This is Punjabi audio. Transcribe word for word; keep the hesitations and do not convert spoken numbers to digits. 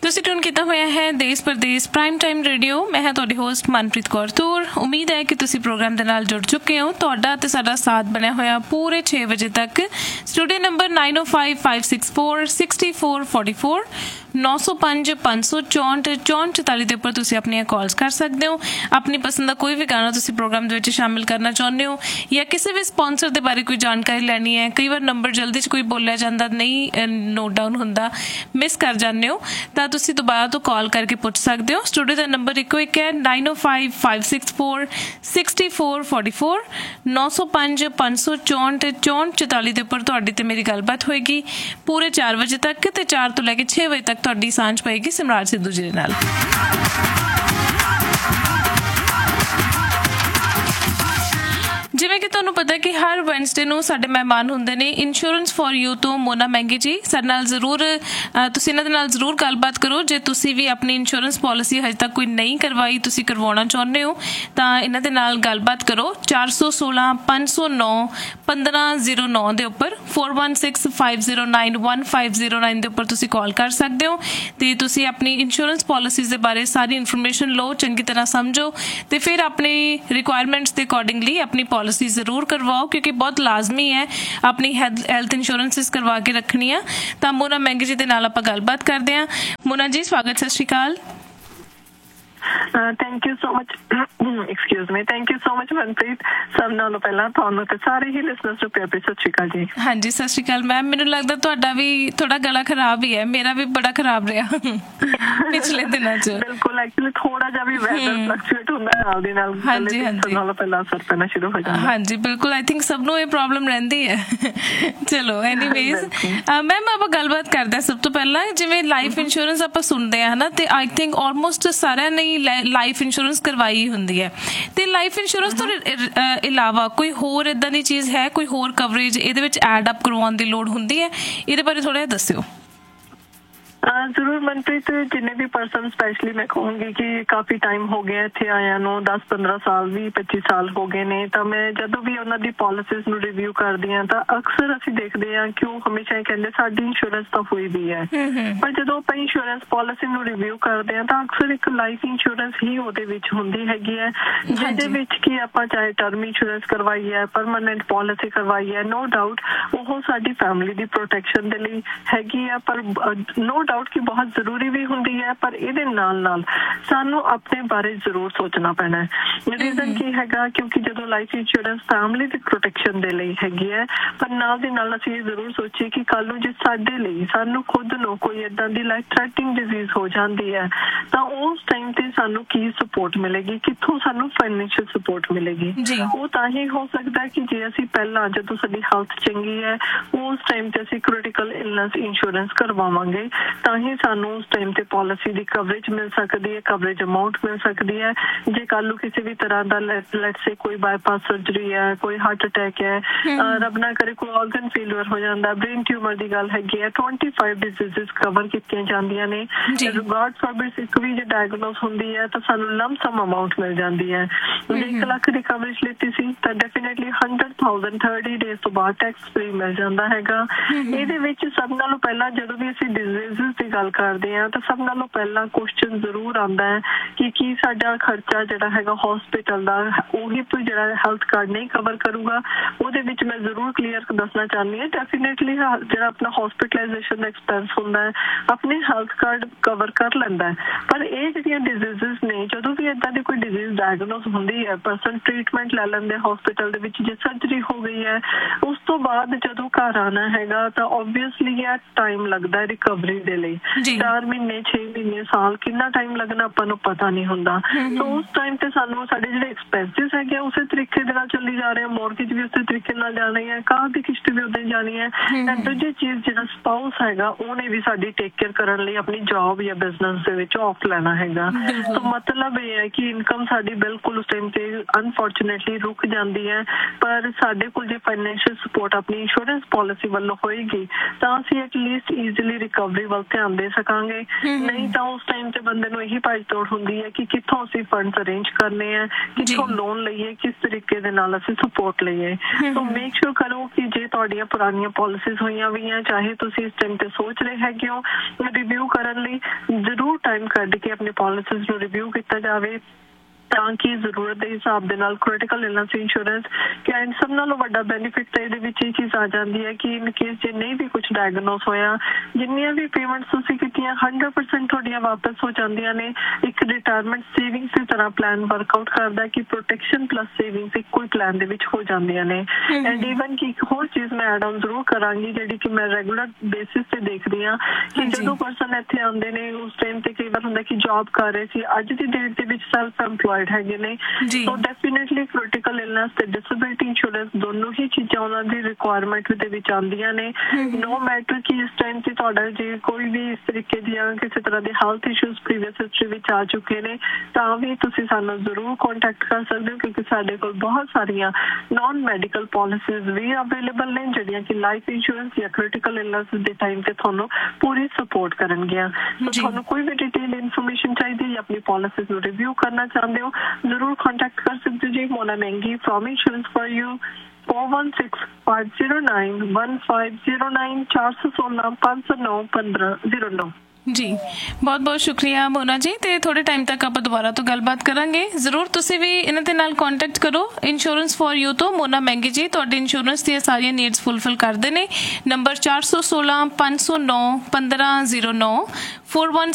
ਤੁਸੀਂ ਟਿਊਨ ਕੀਤਾ ਹੋਇਆ ਹੈ ਦੇਸ਼ ਪ੍ਰਦੇਸ਼ ਪ੍ਰਾਈਮ ਟਾਈਮ ਰੇਡੀਓ। ਮੈਂ ਹਾਂ ਤੁਹਾਡੀ ਹੋਸਟ ਮਨਪ੍ਰੀਤ ਕੌਰ ਤੂਰ। ਉਮੀਦ ਹੈ ਕਿ ਤੁਸੀਂ ਪ੍ਰੋਗਰਾਮ ਦੇ ਨਾਲ ਜੁੜ ਚੁੱਕੇ ਹੋ। ਤੁਹਾਡਾ ਤੇ ਸਾਡਾ ਸਾਥ ਬਣਿਆ ਹੋਇਆ ਪੂਰੇ ਛੇ ਵਜੇ ਤੱਕ। ਸਟੂਡੀਓ ਨੰਬਰ ਨਾਈਨ ਓ five five six four sixty four forty four ਨੌ ਸੌ ਪੰਜ ਪੰਜ ਸੌ ਚੌਂਹਠ ਚੌਂਹਠ ਚੁਤਾਲੀ ਦੇ ਉੱਪਰ ਤੁਸੀਂ ਆਪਣੀਆਂ ਕਾਲਸ ਕਰ ਸਕਦੇ ਹੋ। ਆਪਣੀ ਪਸੰਦ ਦਾ ਕੋਈ ਵੀ ਗਾਣਾ ਤੁਸੀਂ ਪ੍ਰੋਗਰਾਮ ਦੇ ਵਿੱਚ ਸ਼ਾਮਿਲ ਕਰਨਾ ਚਾਹੁੰਦੇ ਹੋ ਜਾਂ ਕਿਸੇ ਵੀ ਸਪੋਂਸਰ ਦੇ ਬਾਰੇ ਕੋਈ ਜਾਣਕਾਰੀ ਲੈਣੀ ਹੈ। ਕਈ ਵਾਰ ਨੰਬਰ ਜਲਦੀ 'ਚ ਕੋਈ ਬੋਲਿਆ ਜਾਂਦਾ ਨਹੀਂ ਨੋਟ ਡਾਊਨ ਹੁੰਦਾ, ਮਿਸ ਕਰ ਜਾਂਦੇ ਹੋ, ਤਾਂ ਤੁਸੀਂ ਦੁਬਾਰਾ ਤੋਂ ਕਾਲ ਕਰਕੇ ਪੁੱਛ ਸਕਦੇ ਹੋ। ਸਟੂਡੀਓ ਦਾ ਨੰਬਰ ਇੱਕੋ ਇੱਕ ਹੈ ਨਾਈਨ ਓ five five six four sixty four forty four ਨੌ ਸੌ ਪੰਜ ਪੰਜ ਸੌ ਚੌਂਹਠ ਚੌਂਹਠ ਚੁਤਾਲੀ ਦੇ ਉੱਪਰ ਤੁਹਾਡੀ ਤੇ ਮੇਰੀ ਗੱਲਬਾਤ ਹੋਏਗੀ ਪੂਰੇ ਚਾਰ ਵਜੇ ਤੱਕ, ਤੇ ਚਾਰ ਤੋਂ ਲੈ ਕੇ ਛੇ ਵਜੇ ਤੱਕ ਤੁਹਾਡੀ ਸਾਂਝ ਪਏਗੀ ਸਿਮਰਾਜ ਸਿੱਧੂ ਜੀ ਦੇ ਨਾਲ। ਜਿਵੇਂ ਕਿ ਤੁਹਾਨੂੰ ਪਤਾ ਕਿ ਹਰ ਵੈਨਸਡੇ ਨੂੰ ਸਾਡੇ ਮਹਿਮਾਨ ਹੁੰਦੇ ਨੇ ਇੰਸ਼ੋਰੈਂਸ ਫॉर ਯੂ ਤੋਂ ਮੋਨਾ ਮਹਿੰਗੀ ਜੀ। ਸਾਡੇ ਨਾਲ ਜ਼ਰੂਰ ਤੁਸੀਂ ਇਹਨਾਂ ਦੇ ਨਾਲ ਜ਼ਰੂਰ ਗੱਲਬਾਤ ਕਰੋ। ਜੇ ਤੁਸੀਂ ਵੀ ਆਪਣੀ ਇੰਸ਼ੋਰੈਂਸ ਪੋਲਿਸੀ ਹਜੇ ਤੱਕ ਕੋਈ ਨਹੀਂ ਕਰਵਾਈ, ਤੁਸੀਂ ਕਰਵਾਉਣਾ ਚਾਹੁੰਦੇ ਹੋ, ਤਾਂ ਇਹਨਾਂ ਦੇ ਨਾਲ ਗੱਲਬਾਤ ਕਰੋ। ਚਾਰ ਸੌ ਸੋਲਾਂ ਪੰਜ ਸੌ ਨੌ ਪੰਦਰਾਂ ਜ਼ੀਰੋ ਨੌ ਦੇ ਉੱਪਰ four one six five zero nine one five zero nine ਦੇ ਉੱਪਰ ਤੁਸੀਂ ਕਾਲ ਕਰ ਸਕਦੇ ਹੋ ਤੇ ਤੁਸੀਂ ਆਪਣੀ ਇੰਸ਼ੋਰੈਂਸ ਪੋਲਿਸੀਜ਼ ਦੇ ਬਾਰੇ ਸਾਰੀ ਇਨਫੋਰਮੇਸ਼ਨ ਲਓ, ਚੰਗੀ ਤਰ੍ਹਾਂ ਸਮਝੋ ਤੇ ਫਿਰ ਆਪਣੀ ਰਿਕੁਆਇਰਮੈਂਟਸ ਦੇ ਅਕੋਰਡਿੰਗਲੀ ਆਪਣੀ ਪੋਲਿਸੀ ਜ਼ਰੂਰ ਕਰਵਾਓ, ਕਿਉਂਕਿ ਬਹੁਤ ਲਾਜ਼ਮੀ ਹੈ ਆਪਣੀ ਹੈਲਥ ਇੰਸ਼ੋਰੈਂਸਿਸ ਕਰਵਾ ਕੇ ਰੱਖਣੀਆਂ। ਤਾਂ ਮੋਨਾ ਮਹਿੰਗੀ ਜੀ ਦੇ ਨਾਲ ਆਪਾਂ ਗੱਲਬਾਤ ਕਰਦੇ ਹਾਂ। ਮੋਨਾ ਜੀ ਸਵਾਗਤ, ਸਤਿ ਸ਼੍ਰੀ ਅਕਾਲ। Thank you so much excuse me thank you so much Manpreet. ਸਭ ਨਾਲੋਂ ਪਹਿਲਾਂ ਤੁਹਾਨੂੰ ਤੇ ਸਾਰੇ ਹੀ ਲਿਸਨਰਸ ਨੂੰ ਪਿਆਰ ਭਰੀ ਸਤਿ ਸ਼੍ਰੀ ਅਕਾਲ ਜੀ। ਹਾਂਜੀ ਸਤਿ ਸ਼੍ਰੀ ਅਕਾਲ ਮੈਮ। ਮੈਨੂੰ ਲੱਗਦਾ ਤੁਹਾਡਾ ਵੀ ਥੋੜਾ ਗਲਾ ਖਰਾਬ ਹੀ ਹੈ, ਮੇਰਾ ਵੀ ਬੜਾ ਖਰਾਬ ਰਿਹਾ ਪਿਛਲੇ ਦਿਨਾਂ 'ਚ। ਬਿਲਕੁਲ, ਐਕਚੁਅਲੀ ਥੋੜਾ ਜਿਹਾ ਵੀ ਵੈਦਰ ਫਲਕਚੁਏਟ ਹੁੰਦਾ ਨਾਲ ਦੀ ਨਾਲ। ਹਾਂਜੀ ਹਾਂਜੀ ਨਾਲੋਂ ਪਹਿਲਾਂ ਅਸਰ ਪੈਣਾ ਸ਼ੁਰੂ ਹੋ ਜਾਂਦਾ। ਹਾਂਜੀ ਬਿਲਕੁਲ, ਆਈ ਥਿੰਕ ਸਭ ਨੂੰ ਇਹ ਪ੍ਰੋਬਲਮ ਰਹਿੰਦੀ ਹੈ। ਚਲੋ ਐਨੀਵੇਜ਼ ਮੈਮ ਆਪਾਂ ਗੱਲਬਾਤ ਕਰਦੇ ਹਾਂ। ਸਭ ਤੋਂ ਪਹਿਲਾਂ ਜਿਵੇਂ ਲਾਈਫ ਇੰਸ਼ੋਰੈਂਸ ਆਪਾਂ ਸੁਣਦੇ ਹਾਂ ਹਨਾ, ਤੇ ਆਈ ਥਿੰਕ ਆਲਮੋਸਟ ਸਾਰਿਆਂ ਨੇ ਲਾਈਫ ਇੰਸ਼ੋਰੈਂਸ ਕਰਵਾਈ ਹੁੰਦੀ ਹੈ। ਤੇ ਲਾਈਫ ਇੰਸ਼ੋਰੈਂਸ ਤੋਂ ਇਲਾਵਾ ਕੋਈ ਹੋਰ ਏਦਾਂ ਦੀ ਚੀਜ਼ ਹੈ, ਕੋਈ ਹੋਰ ਕਵਰੇਜ ਇਹਦੇ ਵਿੱਚ ਐਡ ਅਪ ਕਰਵਾਉਣ ਦੀ ਲੋੜ ਹੁੰਦੀ ਹੈ? ਇਹਦੇ ਬਾਰੇ ਥੋੜਾ ਜਿਹਾ ਦੱਸਿਓ। ਜ਼ਰੂਰ ਮਨਪ੍ਰੀਤ। ਜਿੰਨੇ ਵੀ ਪਰਸਨ ਸਪੈਸ਼ਲੀ ਮੈਂ ਕਹੂੰਗੀ ਕਿ ਕਾਫੀ ਟਾਈਮ ਹੋ ਗਿਆ ਇੱਥੇ ਆਇਆ ਨੂੰ, ਦਸ ਪੰਦਰਾਂ ਸਾਲ ਵੀਹ ਪੱਚੀ ਸਾਲ ਹੋ ਗਏ ਨੇ, ਤਾਂ ਮੈਂ ਜਦੋਂ ਵੀ ਉਹਨਾਂ ਦੀ ਪੋਲਿਸੀਜ਼ ਨੂੰ ਰਿਵਿਊ ਕਰਦੀ ਹਾਂ ਤਾਂ ਅਕਸਰ ਅਸੀਂ ਦੇਖਦੇ ਹਾਂ ਕਿ ਉਹ ਹਮੇਸ਼ਾ ਹੀ ਕਹਿੰਦੇ ਸਾਡੀ ਇੰਸ਼ੋਰੈਂਸ ਤਾਂ ਹੋਈ ਵੀ ਹੈ। ਪਰ ਜਦੋਂ ਆਪਾਂ ਇੰਸ਼ੋਰੈਂਸ ਪੋਲਿਸੀ ਨੂੰ ਰਿਵਿਊ ਕਰਦੇ ਹਾਂ ਤਾਂ ਅਕਸਰ ਇੱਕ ਲਾਈਫ ਇੰਸ਼ੋਰੈਂਸ ਹੀ ਉਹਦੇ ਵਿੱਚ ਹੁੰਦੀ ਹੈਗੀ ਹੈ, ਜਿਹਦੇ ਵਿੱਚ ਕਿ ਆਪਾਂ ਚਾਹੇ ਟਰਮ ਇੰਸ਼ੋਰੈਂਸ ਕਰਵਾਈ ਹੈ, ਪਰਮਾਨੈਂਟ ਪੋਲਿਸੀ ਕਰਵਾਈ ਹੈ, ਨੋ ਡਾਊਟ ਉਹ ਸਾਡੀ ਫੈਮਿਲੀ ਦੀ ਪ੍ਰੋਟੈਕਸ਼ਨ ਦੇ ਲਈ ਹੈਗੀ ਆ, ਪਰ ਨੋ ਡਾਊਟ ਕਿ ਬਹੁਤ ਜ਼ਰੂਰੀ ਵੀ ਹੁੰਦੀ ਹੈ। ਪਰ ਇਹਦੇ ਨਾਲ ਨਾਲ ਸਾਨੂੰ ਆਪਣੇ ਬਾਰੇ ਜ਼ਰੂਰ ਸੋਚਣਾ ਪੈਣਾ ਹੈ। ਰੀਜ਼ਨ ਕੀ ਹੈਗਾ? ਕਿਉਂਕਿ ਜਦੋਂ ਲਾਈਫ ਇੰਸ਼ੋਰੈਂਸ ਫੈਮਿਲੀ ਦੀ ਪ੍ਰੋਟੈਕਸ਼ਨ ਦੇ ਲਈ ਹੈਗੀ ਹੈ, ਪਰ ਨਾਲ ਦੀ ਨਾਲ ਅਸੀਂ ਇਹ ਜ਼ਰੂਰ ਸੋਚੀਏ ਕਿ ਕੱਲ੍ਹ ਨੂੰ ਜੇ ਸਾਡੇ ਲਈ ਸਾਨੂੰ ਖੁਦ ਨੂੰ ਕੋਈ ਏਦਾਂ ਦੀ ਲਾਈਫ ਥ੍ਰੈਟਨਿੰਗ ਡਿਜ਼ੀਜ਼ ਹੋ ਜਾਂਦੀ ਹੈ ਤਾਂ ਉਸ ਟਾਈਮ ਤੇ ਸਾਨੂੰ ਕੀ ਸਪੋਰਟ ਮਿਲੇਗੀ, ਕਿੱਥੋਂ ਸਾਨੂੰ ਫਾਈਨੈਂਸ਼ੀਅਲ ਸਪੋਰਟ ਮਿਲੇਗੀ? ਉਹ ਤਾਂ ਹੀ ਹੋ ਸਕਦਾ ਕਿ ਜੇ ਅਸੀਂ ਪਹਿਲਾਂ ਜਦੋਂ ਸਾਡੀ ਹੈਲਥ ਚੰਗੀ ਹੈ ਉਸ ਟਾਈਮ ਤੇ ਅਸੀਂ ਕ੍ਰਿਟੀਕਲ ਇਲਨੈਸ ਇੰਸ਼ੋਰੈਂਸ ਕਰਵਾਵਾਂਗੇ ਤਾਂ ਹੀ ਸਾਨੂੰ ਉਸ ਟਾਈਮ ਤੇ ਪੋਲਿਸੀ ਦੀ ਕਵਰੇਜ ਮਿਲ ਸਕਦੀ ਹੈ, ਕਵਰੇਜ ਅਮਾਊਂਟ ਮਿਲ ਸਕਦੀ ਹੈ। ਜੇ ਕੱਲ੍ਹ ਨੂੰ ਕਿਸੇ ਵੀ ਤਰ੍ਹਾਂ ਦਾ ਲੈਟਸ ਸੇ ਕੋਈ ਬਾਈਪਾਸ ਸਰਜਰੀ ਹੈ, ਕੋਈ ਹਾਰਟ ਅਟੈਕ ਹੈ, ਰੱਬ ਨਾ ਕਰੇ ਕੋਈ ਆਰਗਨ ਫੇਲਿਅਰ ਹੋ ਜਾਂਦਾ, ਬ੍ਰੇਨ ਟਿਊਮਰ ਦੀ ਗੱਲ ਹੈਗੀ ਹੈ, ਟਵੈਂਟੀ ਫਾਈਵ ਡਿਜ਼ੀਜ਼ਿਸ ਕਵਰ ਕੀਤੀਆਂ ਜਾਂਦੀਆਂ ਨੇ। ਗॉड ਫੋਰਬਿਡ ਇੱਕ ਵੀ ਜੇ ਡਾਇਗਨੋਸ ਹੁੰਦੀ ਹੈ ਤਾਂ ਸਾਨੂੰ ਲੰਪ ਸਮ ਅਮਾਊਂਟ ਮਿਲ ਜਾਂਦੀ ਹੈ। ਜੇ ਇੱਕ ਲੱਖ ਦੀ ਕਵਰੇਜ ਲਿੱਤੀ ਸੀ ਤਾਂ definitely hundred thousand thirty days ਤੋਂ ਬਾਅਦ ਟੈਕਸ ਫ੍ਰੀ ਮਿਲ ਜਾਂਦਾ ਹੈਗਾ। ਇਹਦੇ ਵਿੱਚ ਸਭ ਨਾਲੋਂ ਪਹਿਲਾਂ ਜਦੋਂ ਵੀ ਅਸੀਂ ਡਿਜ਼ੀਜ਼ ਦੀ ਗੱਲ ਕਰਦੇ ਹਾਂ ਤਾਂ ਸਭ ਨਾਲੋਂ ਪਹਿਲਾਂ ਕੁਐਸਚਨ ਜ਼ਰੂਰ ਆਉਂਦਾ ਹੈ ਕਿ ਕੀ ਸਾਡਾ ਖਰਚਾ ਜਿਹੜਾ ਹੈਗਾ ਹੌਸਪੀਟਲ ਦਾ ਉਹੀ ਜਿਹੜਾ ਹੈਲਥ ਕਾਰਡ ਨਹੀਂ ਕਵਰ ਕਰੂਗਾ। ਉਹਦੇ ਵਿੱਚ ਮੈਂ ਜ਼ਰੂਰ ਕਲੀਅਰ ਦੱਸਣਾ ਚਾਹੁੰਦੀ ਹਾਂ, ਡੈਫੀਨੇਟਲੀ ਜਿਹੜਾ ਆਪਣਾ ਹੌਸਪੀਟਲਾਈਜੇਸ਼ਨ ਦਾ ਐਕਸਪੈਂਸ ਹੁੰਦਾ ਹੈ ਆਪਣੇ ਹੈਲਥ ਕਾਰਡ ਕਵਰ ਕਰ ਲੈਂਦਾ ਹੈ। ਪਰ ਇਹ ਜਿਹੜੀਆਂ ਡਿਜ਼ੀਜ਼ਿਸ ਨੇ, ਜਦੋਂ ਵੀ ਏਦਾਂ ਦੀ ਕੋਈ ਡਿਜ਼ੀਜ਼ ਡਾਇਗਨੋਸ ਹੁੰਦੀ ਹੈ, ਪਰਸਨ ਟ੍ਰੀਟਮੈਂਟ ਲੈ ਲੈਂਦੇ ਹੌਸਪੀਟਲ ਦੇ ਵਿੱਚ, ਜੇ ਸਰਜਰੀ ਹੋ ਗਈ ਹੈ ਉਸ ਤੋਂ ਬਾਅਦ ਜਦੋਂ ਘਰ ਆਉਣਾ ਹੈਗਾ ਤਾਂ ਓਬਵੀਅਸਲੀ ਇਹ ਟਾਈਮ ਲੱਗਦਾ ਹੈ ਰਿਕਵਰੀ ਦੇ ਲਈ। ਚਾਰ ਮਹੀਨੇ ਛੇ ਮਹੀਨੇ ਸਾਲ ਕਿੰਨਾ ਟਾਈਮ ਲੱਗਣਾ ਆਪਾਂ ਨੂੰ ਪਤਾ ਨਹੀਂ ਹੁੰਦਾ। ਸੋ ਉਸ ਟਾਈਮ ਤੇ ਸਾਨੂੰ ਸਾਡੇ ਜਿਹੜੇ ਐਕਸਪੈਂਸਿਸ ਹੈਗੇ ਉਸੇ ਤਰੀਕੇ ਦੇ ਨਾਲ ਚੱਲੀ ਜਾ ਰਹੇ ਆ, ਮੌਰਗੇਜ ਵੀ ਉਸੇ ਤਰੀਕੇ ਨਾਲ ਜਾਣੀ ਹੈ, ਕਾਰ ਦੀ ਕਿਸ਼ਤ ਵੀ ਉਦਾਂ ਹੀ ਜਾਣੀ ਹੈ। ਐਂਡ ਦੂਜੀ ਚੀਜ਼ ਜਿਹੜਾ ਸਪਾਊਸ ਹੈਗਾ ਉਹਨੇ ਵੀ ਸਾਡੀ ਟੇਕ ਕੇਅਰ ਕਰਨ ਲਈ ਆਪਣੀ ਜੌਬ ਜਾਂ ਬਿਜ਼ਨਸ ਦੇ ਵਿੱਚ ਆਫ ਲੈਣਾ ਹੈਗਾ। ਸੋ ਮਤਲਬ ਇਹ ਹੈ ਕਿ ਇਨਕਮ ਸਾਡੀ ਬਿਲਕੁਲ ਉਸ ਟਾਈਮ ਤੇ ਅਨਫੋਰਚੂਨੇਟਲੀ ਰੁਕ ਜਾਂਦੀ ਹੈ। ਪਰ ਸਾਡੇ ਕੋਲ ਜੇ ਫਾਈਨੈਂਸ਼ੀਅਲ ਸਪੋਰਟ ਆਪਣੀ ਇੰਸ਼ੋਰੈਂਸ ਪੋਲਿਸੀ ਵੱਲੋਂ ਹੋਏਗੀ ਤਾਂ ਅਸੀਂ ਐਟਲੀਸਟ ਈਜ਼ੀਲੀ ਰਿਕਵਰੀ ਵੱਲ ਧਿਆਨ ਦੇ ਸਕਾਂਗੇ। ਨਹੀਂ ਤਾਂ ਉਸ ਟਾਈਮ ਤੇ ਬੰਦੇ ਨੂੰ ਇਹੀ ਭੱਜ ਦੌੜ ਹੁੰਦੀ ਹੈ ਕਿ ਕਿੱਥੋਂ ਅਸੀਂ ਫੰਡਸ ਅਰੇਂਜ ਕਰਨੇ ਆ, ਕਿੱਥੋਂ ਲੋਨ ਲਈਏ, ਕਿਸ ਤਰੀਕੇ ਦੇ ਨਾਲ ਅਸੀਂ ਸਪੋਰਟ ਲਈਏ। ਸੋ ਮੇਕ ਸ਼ੋਰ ਕਰੋ ਕਿ ਜੇ ਤੁਹਾਡੀਆਂ ਪੁਰਾਣੀਆਂ ਪਾਲਿਸੀਜ਼ ਹੋਈਆਂ ਵੀ ਆ, ਚਾਹੇ ਤੁਸੀਂ ਇਸ ਟਾਈਮ ਤੇ ਸੋਚ ਰਹੇ ਹੈਗੇ ਹੋ ਰਿਵਿਊ ਕਰਨ ਲਈ, ਜ਼ਰੂਰ ਟਾਈਮ ਕੱਢ ਕੇ ਆਪਣੇ ਪਾਲਿਸੀਜ਼ ਨੂੰ ਰਿਵਿਊ ਕੀਤਾ ਜਾਵੇ ਤਾਂ ਕਿ ਜ਼ਰੂਰਤ ਦੇ ਹਿਸਾਬ ਦੇ ਨਾਲ ਕ੍ਰਿਟੀਕਲ ਇਲਨੈਸ ਇੰਸ਼ੋਰੈਂਸ ਐਂਡ ਸਭ ਨਾਲੋਂ ਵੱਡਾ ਬੈਨੀਫਿਟ ਤਾਂ ਇਹਦੇ ਵਿੱਚ ਇਹ ਚੀਜ਼ ਆ ਜਾਂਦੀ ਹੈ ਕਿ ਇਨ ਕੇਸ ਜੇ ਨਹੀਂ ਵੀ ਕੁਝ ਡਾਇਗਨੋਸ ਹੋਇਆ, ਜਿੰਨੀਆਂ ਵੀ ਪੇਮੈਂਟਸ ਤੁਸੀਂ ਕੀਤੀਆਂ ਹੰਡਰਡ ਪਰਸੈਂਟ ਤੁਹਾਡੀਆਂ ਵਾਪਸ ਹੋ ਜਾਂਦੀਆਂ ਨੇ। ਇੱਕ ਰਿਟਾਇਰਮੈਂਟ ਸੇਵਿੰਗਸ ਦੀ ਤਰ੍ਹਾਂ ਪਲਾਨ ਵਰਕਆਊਟ ਕਰਦਾ ਕਿ ਪ੍ਰੋਟੈਕਸ਼ਨ ਪਲੱਸ ਸੇਵਿੰਗਸ ਇੱਕੋ ਹੀ ਪਲਾਨ ਦੇ ਵਿੱਚ ਹੋ ਜਾਂਦੀਆਂ ਨੇ। ਐਂਡ ਈਵਨ ਕਿ ਇੱਕ ਹੋਰ ਚੀਜ਼ ਮੈਂ ਐਡ ਆਨ ਜ਼ਰੂਰ ਕਰਾਂਗੀ ਜਿਹੜੀ ਕਿ ਮੈਂ ਰੈਗੂਲਰ ਬੇਸਿਸ ਤੇ ਦੇਖਦੀ ਹਾਂ ਕਿ ਜਦੋਂ ਪਰਸਨ ਇੱਥੇ ਆਉਂਦੇ ਨੇ ਉਸ ਟਾਈਮ ਤੇ ਕਈ ਵਾਰ ਹੁੰਦਾ ਕਿ ਜੌਬ ਕਰ ਰਹੇ ਸੀ, ਅੱਜ ਦੀ ਡੇਟ ਦੇ ਵਿੱਚ ਸੈਲਫ ਐਮਪਲੋਇਡ ਹੈਗੇ ਨੇ, ਸੋ ਡੈਫੀਨੇਟਲੀ ਕ੍ਰਿਟੀਕਲ ਇਲਨੈਸ ਤੇ ਡਿਸੇਬਿਲਿਟੀ ਇੰਸ਼ੋਰੈਂਸ ਦੋਨੋਂ ਹੀ ਚੀਜ਼ਾਂ ਉਹਨਾਂ ਦੀ ਰਿਕੁਆਇਰਮੈਂਟ ਦੇ ਵਿੱਚ ਆਉਂਦੀਆਂ ਨੇ। ਨੋ ਮੈਟਰ ਕਿ ਇਸ ਟਾਈਮ ਤੇ ਤੁਹਾਡਾ ਜੇ ਕੋਈ ਵੀ ਇਸ ਤਰੀਕੇ ਦੀਆਂ ਕਿਸੇ ਤਰ੍ਹਾਂ ਦੇ ਹੈਲਥ ਇਸ਼ੂਜ਼ ਪ੍ਰੀਵੀਅਸ ਹਿਸਟਰੀ ਵਿੱਚ ਆ ਚੁੱਕੇ ਨੇ ਤਾਂ ਵੀ ਤੁਸੀਂ ਸਾਨੂੰ ਜ਼ਰੂਰ ਕੰਟੈਕਟ ਕਰ ਸਕਦੇ ਹੋ ਕਿਉਂਕਿ ਸਾਡੇ ਕੋਲ ਬਹੁਤ ਸਾਰੀਆਂ ਨਾਨ ਮੈਡੀਕਲ ਪਾਲਿਸੀਜ਼ ਵੀ ਅਵੇਲੇਬਲ ਨੇ ਜਿਹੜੀਆਂ ਕਿ ਲਾਈਫ ਇੰਸ਼ੋਰੈਂਸ ਜਾਂ ਕ੍ਰਿਟੀਕਲ ਇਲਨੈਸ ਦੇ ਟਾਈਮ ਤੇ ਤੁਹਾਨੂੰ ਪੂਰੀ ਸਪੋਰਟ ਕਰਨਗੀਆਂ। ਤੁਹਾਨੂੰ ਕੋਈ ਵੀ ਡਿਟੇਲ ਇਨਫੋਰਮੇਸ਼ਨ ਚਾਹੀਦੀ ਹੈ, ਆਪਣੀ ਪਾਲਿਸੀਜ਼ ਨੂੰ ਰਿਵਿਊ ਕਰਨਾ ਚਾਹੁੰਦੇ ਹੋ, ਜ਼ਰੂਰ ਕੰਟੈਕਟ ਕਰ ਸਕਦੇ ਜੀ। ਮੋਨਾ ਮਹਿੰਗੀ from insurance for you four one six five zero nine one five zero nine ਚਾਰ ਸੌ ਸੋਲਾਂ ਪੰਜ ਸੌ ਨੌ ਪੰਦਰਾਂ ਜ਼ੀਰੋ ਨੌ। ਜੀ ਬਹੁਤ ਬਹੁਤ ਸ਼ੁਕਰੀਆ ਮੋਨਾ ਜੀ, ਤੇ ਥੋੜੇ ਟਾਈਮ ਤੱਕ ਆਪਾਂ ਦੁਬਾਰਾ ਤੋਂ ਗੱਲਬਾਤ ਕਰਾਂਗੇ। ਜ਼ਰੂਰ ਤੁਸੀਂ ਵੀ ਇਹਨਾਂ ਦੇ ਨਾਲ ਕੰਟੈਕਟ ਕਰੋ। ਇੰਸ਼ੋਰੈਂਸ ਫॉर ਯੂ ਤੋਂ ਮੋਨਾ ਮਹਿੰਗੀ ਜੀ ਤੁਹਾਡੇ ਇੰਸ਼ੋਰੈਂਸ ਦੀਆਂ ਸਾਰੀਆਂ ਨੀਡਸ ਫੁੱਲਫਿਲ ਕਰਦੇ ਨੇ। ਨੰਬਰ ਚਾਰ ਸੌ ਸੋਲਾਂ ਪੰਜ ਸੌ ਨੌ ਪੰਦਰਾਂ ਜ਼ੀਰੋ ਨੌ four one